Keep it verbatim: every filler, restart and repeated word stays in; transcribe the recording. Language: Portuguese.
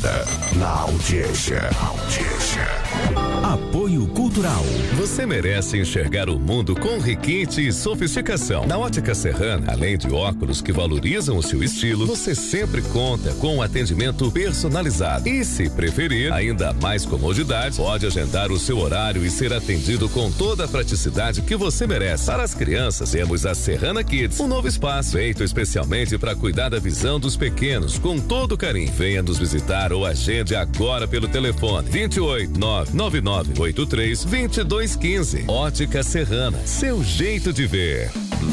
ligada na audiência. Audiência. Apoio Cultural. Você merece enxergar o mundo com requinte e sofisticação. Na Ótica Serrana, além de óculos que valorizam o seu estilo, você sempre conta com um atendimento personalizado. E se preferir, ainda mais comodidade, pode agendar o seu horário e ser atendido com toda a praticidade que você merece. Para as crianças, temos a Serrana Kids, um novo espaço feito especialmente para cuidar da visão dos pequenos com todo carinho. Venha nos visitar ou agende agora pelo telefone vinte e oito, nove nove nove oito três, dois dois um cinco. Ótica Serrana, seu jeito de ver.